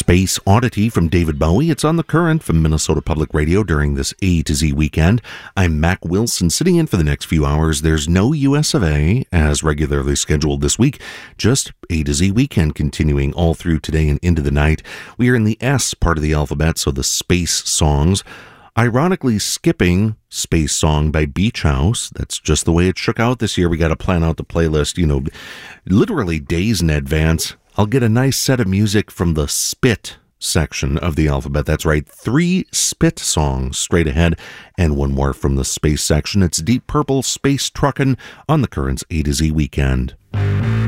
Space Oddity from David Bowie. It's on The Current from Minnesota Public Radio during this A to Z weekend. I'm Mac Wilson, sitting in for the next few hours. There's no US of A, as regularly scheduled this week, just A to Z weekend continuing all through today and into the night. We are in the S part of the alphabet, so the space songs. Ironically skipping Space Song by Beach House. That's just the way it shook out this year. We got to plan out the playlist, literally days in advance. I'll get a nice set of music from the Spit section of the alphabet. That's right, 3 Spit songs straight ahead, and one more from the Space section. It's Deep Purple, Space Truckin' on The Current's A to Z weekend.